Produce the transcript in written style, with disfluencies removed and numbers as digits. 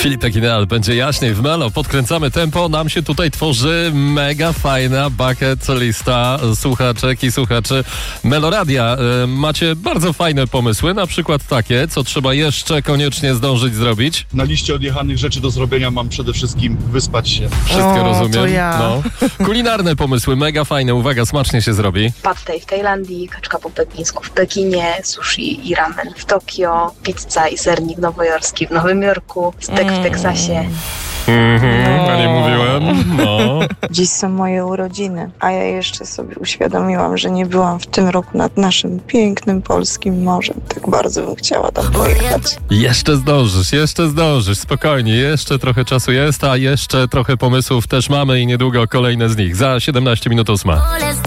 Filip Tekinel, będzie jaśniej w Melo. Podkręcamy tempo. Nam się tutaj tworzy mega fajna bucket lista słuchaczek i słuchaczy Meloradia. Macie bardzo fajne pomysły, na przykład takie, co trzeba jeszcze koniecznie zdążyć zrobić. Na liście odjechanych rzeczy do zrobienia mam przede wszystkim wyspać się. Wszystko rozumiem. To ja. No. Kulinarne pomysły, mega fajne. Uwaga, smacznie się zrobi. Pad thai w Tajlandii, kaczka po pekińsku w Pekinie, sushi i ramen w Tokio, pizza i sernik nowojorski w Nowym Jorku, stek w Teksasie. A nie mówiłem? No. Dziś są moje urodziny, a ja jeszcze sobie uświadomiłam, że nie byłam w tym roku nad naszym pięknym polskim morzem. Tak bardzo bym chciała tam pojechać. Jeszcze zdążysz, spokojnie, jeszcze trochę czasu jest, a jeszcze trochę pomysłów też mamy i niedługo kolejne z nich. Za 17 minut 8.